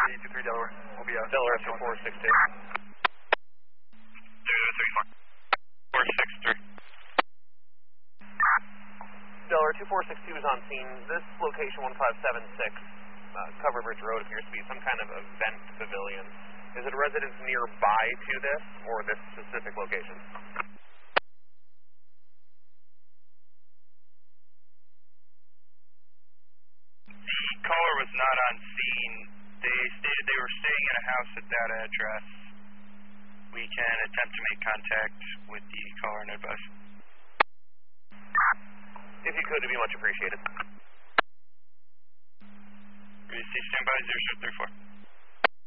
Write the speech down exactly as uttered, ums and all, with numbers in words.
three two three Delaware. We'll be out. Delaware two four six two. zero three four. four six three. Delaware two four six two is on scene. This location one five seven six, uh, Covered Bridge Road appears to be some kind of event pavilion. Is it a residence nearby to this, or this specific location? The caller was not on scene. They stated they were staying in a house at that address. We can attempt to make contact with the caller and advise. If you could, it'd be much appreciated. Ready to stand by zero zero three four.